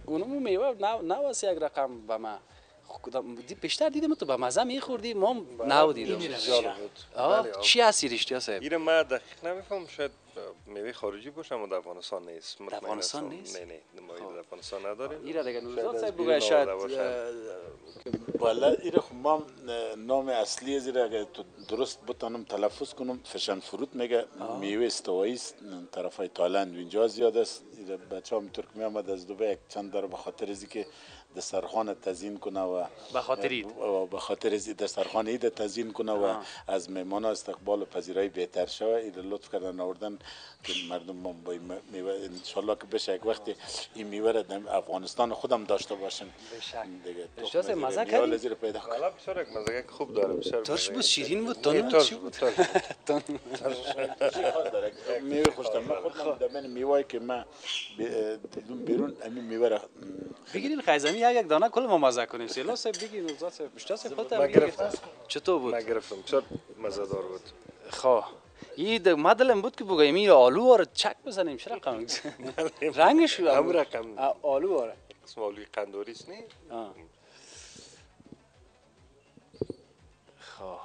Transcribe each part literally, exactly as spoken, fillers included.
اونم میوه نه نه واسه یک رقم به ما دی بیشتر دیدم تو به مزه میخوردی ما نه دیدم جالب بود. آه چی هستی رشته صاحب؟ اینو من دقیق نمیفهم، شاید میوه خارجی باشه اما در افغانستان نیست. در افغانستان نیست؟ نه نه نمایی در افغانستان نداریم. ایرا دیگه نوزاد صاحب بگه شاید والا ایره خب ما نام اصلی زیرا اگه تو درست بتانم تلفظ کنم فشن فروت میگه، میوه استوایی است، طرفای تایلند و اینجا زیاد است. بچه ها میتور که می آمد از دوبه یک چند داره به خاطر ازی که دسترخوان تزیین کنه و به خاطر اید به خاطر ازی دسترخوان اید تزیین کنه و از مهمان ها استقبال و پذیرایی بهتر شوه. ایره لطف کردن آوردن که مردم ما با میوه انشالله که بشه یک وقتی این میوه را در افغانستان خودم داشته باشن دیگه. اجازه مزه کردی؟ لذیر پیدا کنم. والا بسیار یک مزه خوب داره، بسیار ترش بود، شیرین بود، تون تون چی بود؟ چی خاص داره؟ میوه خوشتم. من خودم در من میوهی که من دیدم بیرون همین میوه را بگیرین خیزمی یک یک دانه کل ما مزه کنیم. سیلا صاحب بگین نوزاد صاحب بیشتر صاحب خودت هم گرفتم. چطور بود؟ من گرفتم، بسیار مزه دار بود. خب این مدلم بود که بگویم این آلو واره چک بزنیم چه رقم رنگش هم رقم آلو واره اسم آلوی قندوری است نه؟ خب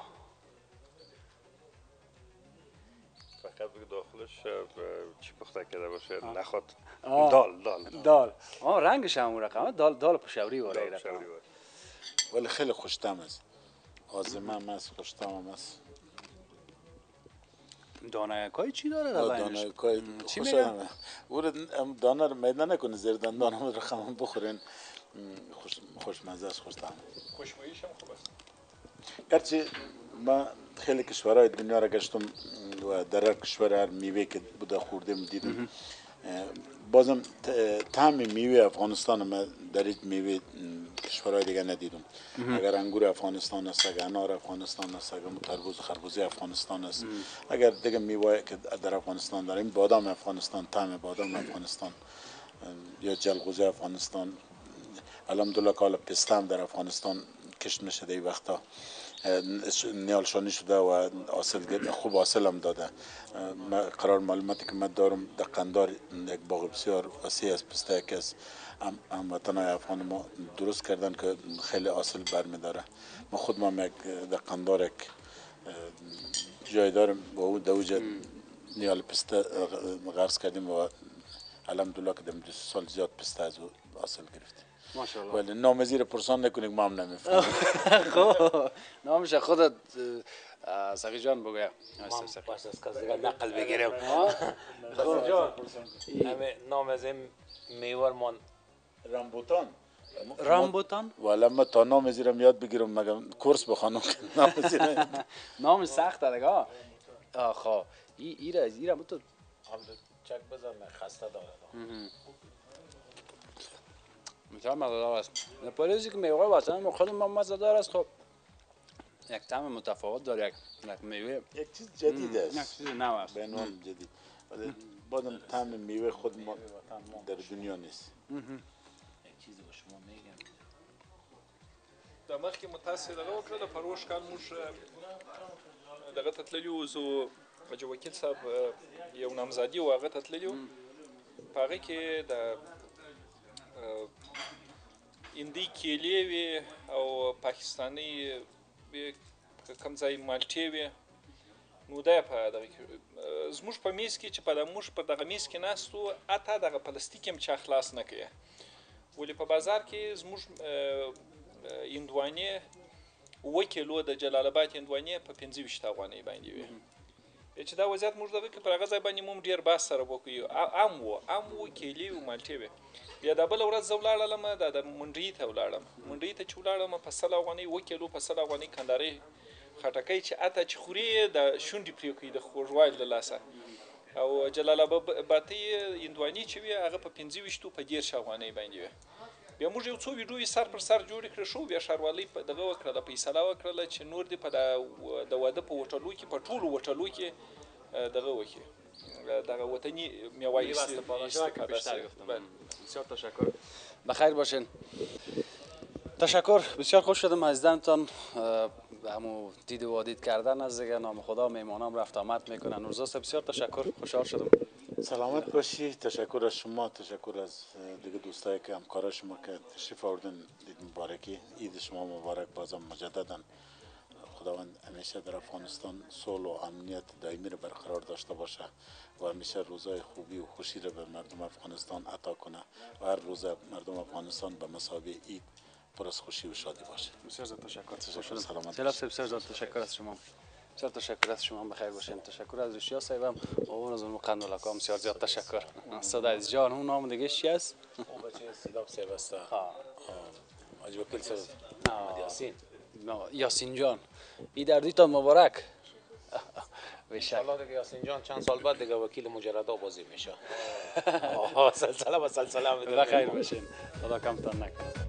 فقط بگو داخلش چی پخته کرده باشه نخواد. دال دال دال آه رنگش هم اون رقمه دال دال پشوری واره این رقم ولی خیلی خوشتم است. آزمه هم است، خوشتم هم است. دانه کای چی داره در بینش؟ دانه کای چی میگن؟ او دانه رو میده نکنه زیر دندان هم رقم بخورین. خوش خوشمزه است، خوشتم. خوشبوییش هم خوب است. گرچه ما خیلی کشورهای دنیا را گشتم و در هر کشور هر میوه که بوده خوردم دیدم، بازم طعم میوه افغانستان ما در این میوه کشورهای دیگه ندیدم. اگر انگور افغانستان است، اگر انار افغانستان است، اگر تربوز خربوزه افغانستان است، اگر دیگه میوه که در افغانستان داریم، بادام افغانستان، طعم بادام افغانستان یا جلغوزه افغانستان، الحمدلله که حالا پسته هم در افغانستان کشت میشه در این وقتا نیالشانی شده و حاصل خوب حاصل هم داده. قرار معلوماتی که من دارم در قندار یک باغ بسیار وسیع از پسته که از هموطنهای افغان ما درست کردن که خیلی حاصل برمیداره. ما خود ما یک در قندار یک جای دارم با او در اوجه نیال پسته غرس کردیم و الحمدلله که در دو سال زیاد پسته از او حاصل گرفتیم. ماشاءالله. ولی نام زیر پرسان نکنید ما هم نمیفهمیم. خب نامش خودت سقی جان بگویم. باش از کس دیگه نقل بگیرم. سقی جان همه نام از این میوه من رامبوتان. رامبوتان؟ والا من تا نام زیرم یاد بگیرم مگم کورس بخوانم نام زیر. نام سخته دیگه. آه خب ای ایره ایره متو چک بزن خسته داره. مثلا مزه‌دار است. پلیزی که میوه وطن ما خود ما مزه‌دار است. خب یک طعم متفاوت داره، یک میوه یک چیز جدید است. یک چیز نو است. به نام جدید. ولی بادم طعم میوه خود ما در دنیا نیست. یک چیزی به شما میگم. د مخکې مو تاسې دغه وکړله پروش کال موږ دغه ته تللي وو زه حاجي وکیل صاحب یو نامزادي و هغه ته تللي وو په هغې کې د هندۍ کیلې وې او پاکستاني کوم ځای مالټې وې نو دا یې په دغه کې زموږ په میز کې چې په موږ په دغه میز کې ناست وو حتی دغه پلاستیک هم چا خلاص نه کوي ولې په بازار کې زموږ هندوانې اوه کیلو د جلال آباد هندوانې په پنځه ویشت افغانۍ باندې وې چې دا وضعیت موږ دغه کې پر هغه ځای باندې موږ ډېر بحث سره وکړو ام وو ام وو کیلې وو مالټې وې بیا دا بله ورځ زه ولاړلم دا د منډۍ ته ولاړم منډۍ ته چې ولاړم په سل افغانۍ اوه کیلو په سل افغانۍ کندارۍ خټکی چې اته چې خوري د شونډې پرې کوي د خوږوالي له لاسه او جلال آبادۍ هندوانې چې وې هغه په پنځه ویشتو په دېرش افغانۍ باندې وې بیا موږ یو څو ویډیوې سر پر سر جوړې کړې شو بیا ښاروالۍ دغه وکړله فیصله وکړله چې نور دې په د واده په هوټلو کې په ټولو هوټلو کې دغه وکړي دغه وطنی میوه استفاده شده. بسیار تشکر. بخیر باشین. تشکر. بسیار خوش شدم از دیدنتان. همو دید و وادید کردن از دیگه نام خدا میمانام رفت آمد میکنن. روزاست بسیار تشکر. خوشحال شدم. سلامت باشی. تشکر از شما، تشکر از دیگه دوستایی که همکارا شما که تشریف آوردن. عید مبارکی، عید شما مبارک بازم مجددا. خداوند همیشه در افغانستان صلح و امنیت دائمی رو برقرار داشته باشه و همیشه روزای خوبی و خوشی رو به مردم افغانستان عطا کنه و هر روز مردم افغانستان به مسابقه عید پر از خوشی و شادی باشه. بسیار زیاد تشکر. تشکر. سلامت سلام صاحب، بسیار زیاد تشکر از شما. بسیار تشکر از شما، بخیر باشین. تشکر از رشیا صاحبم و از اون قندولکام بسیار زیاد تشکر. صدای جان اون نام دیگه چی است؟ اون بچه سیداب صاحب است. حاج وکیل صاحب محمد یاسین. یاسین جان، عید اردیتان مبارک. بیشتر الله دیگه یاسین جان چند سال بعد دیگه وکیل مجردا بازی میشه. سلسله و سلسله بخیر باشین. خدا کمتان نکنه.